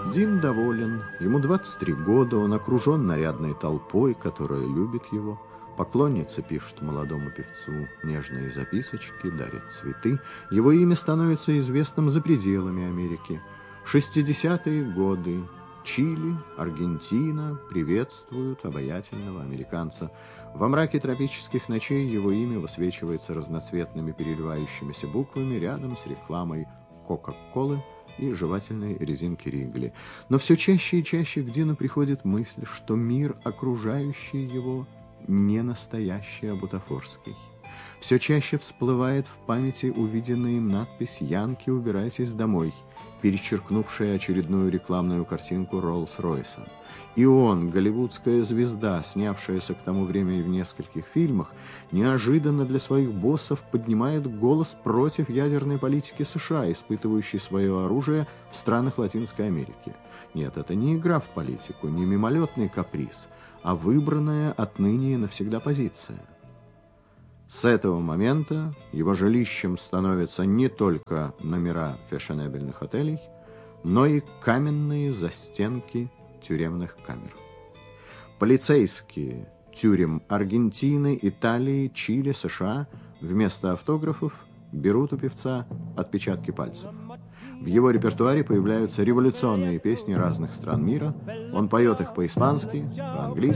Дин доволен, ему 23 года, он окружен нарядной толпой, которая любит его. Поклонницы пишут молодому певцу нежные записочки, дарят цветы. Его имя становится известным за пределами Америки. 60-е годы. Чили, Аргентина приветствуют обаятельного американца. Во мраке тропических ночей его имя высвечивается разноцветными переливающимися буквами рядом с рекламой Кока-Колы и жевательной резинки Ригли. Но все чаще и чаще к Дину приходит мысль, что мир, окружающий его, не настоящий, а бутафорский. Все чаще всплывает в памяти увиденная им надпись «Янки, убирайтесь домой», перечеркнувшая очередную рекламную картинку Роллс-Ройса. И он, голливудская звезда, снявшаяся к тому времени в нескольких фильмах, неожиданно для своих боссов поднимает голос против ядерной политики США, испытывающей свое оружие в странах Латинской Америки. Нет, это не игра в политику, не мимолетный каприз, а выбранная отныне и навсегда позиция. С этого момента его жилищем становятся не только номера фешенебельных отелей, но и каменные застенки тюремных камер. Полицейские тюрем Аргентины, Италии, Чили, США вместо автографов берут у певца отпечатки пальцев. В его репертуаре появляются революционные песни разных стран мира. Он поет их по-испански, по-английски,